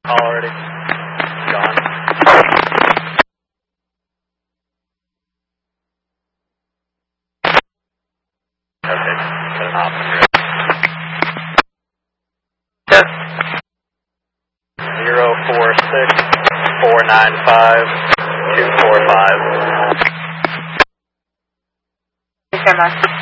already. Gone. Okay, got an option. 046-495-245. Camera.